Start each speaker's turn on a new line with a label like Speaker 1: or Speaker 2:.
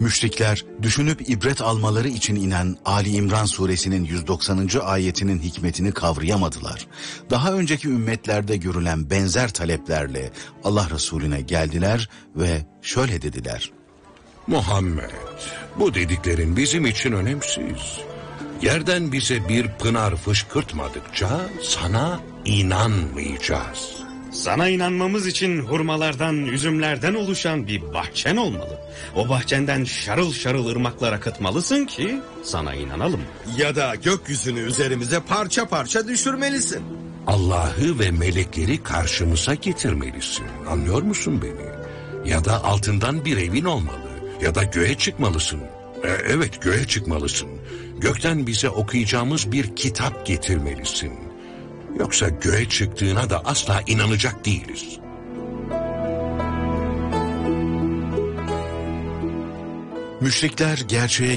Speaker 1: Müşrikler düşünüp ibret almaları için inen Ali İmran suresinin 190. ayetinin hikmetini kavrayamadılar. Daha önceki ümmetlerde görülen benzer taleplerle Allah Resulüne geldiler ve şöyle dediler:
Speaker 2: Muhammed, bu dediklerin bizim için önemsiz. Yerden bize bir pınar fışkırtmadıkça sana inanmayacağız.
Speaker 3: Sana inanmamız için hurmalardan, üzümlerden oluşan bir bahçen olmalı. O bahçenden şarıl şarıl ırmaklar akıtmalısın ki sana inanalım.
Speaker 4: Ya da gökyüzünü üzerimize parça parça düşürmelisin.
Speaker 2: Allah'ı ve melekleri karşımıza getirmelisin. Anlıyor musun beni? Ya da altından bir evin olmalı. Ya da göğe çıkmalısın. Evet, göğe çıkmalısın. Gökten bize okuyacağımız bir kitap getirmelisin. Yoksa göğe çıktığına da asla inanacak değiliz.
Speaker 1: Müşrikler gerçeğe